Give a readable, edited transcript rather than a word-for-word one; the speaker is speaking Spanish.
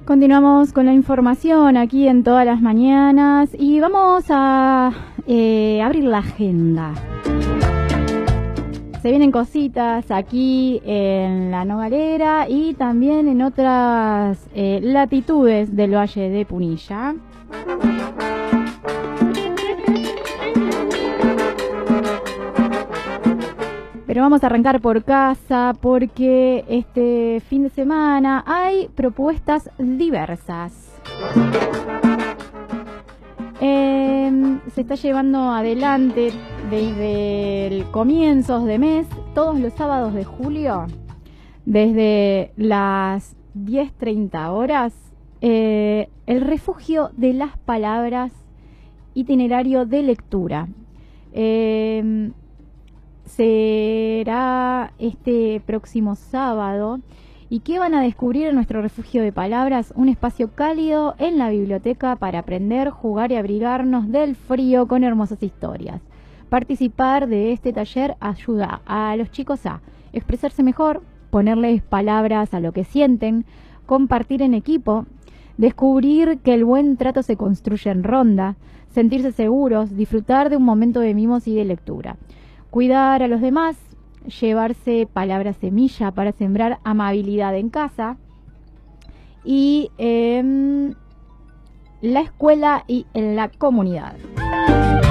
Continuamos con la información aquí en Todas las Mañanas y vamos a abrir la agenda. Se vienen cositas aquí en la Nogalera y también en otras latitudes del Valle de Punilla. Pero vamos a arrancar por casa porque este fin de semana hay propuestas diversas. Se está llevando adelante desde el comienzos de mes, todos los sábados de julio, desde las 10:30 horas, el refugio de las palabras, itinerario de lectura. Será este próximo sábado. ¿Y qué van a descubrir en nuestro refugio de palabras? Un espacio cálido en la biblioteca para aprender, jugar y abrigarnos del frío con hermosas historias. Participar de este taller ayuda a los chicos a expresarse mejor, ponerles palabras a lo que sienten, compartir en equipo, descubrir que el buen trato se construye en ronda, sentirse seguros, disfrutar de un momento de mimos y de lectura. Cuidar a los demás, llevarse palabra semilla para sembrar amabilidad en casa y en la escuela y en la comunidad.